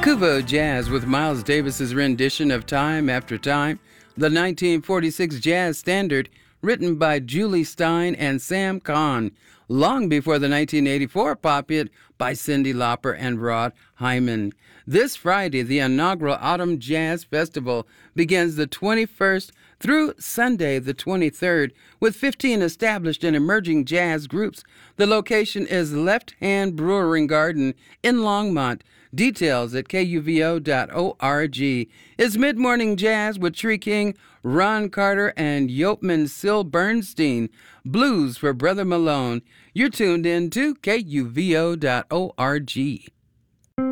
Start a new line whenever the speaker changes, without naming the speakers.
Kuvo Jazz with Miles Davis's rendition of Time After Time, the 1946 jazz standard written by Julie Stein and Sam Cahn, long before the 1984 pop hit by Cyndi Lauper and Rod Hyman. This Friday, the inaugural Autumn Jazz Festival begins the 21st through Sunday the 23rd with 15 established and emerging jazz groups. The location is Left Hand Brewing Garden in Longmont. Details at kuvo.org. It's Mid-Morning Jazz with Tree King, Ron Carter, and Yeoman Syl Bernstein. Blues for Brother Malone. You're tuned in to kuvo.org.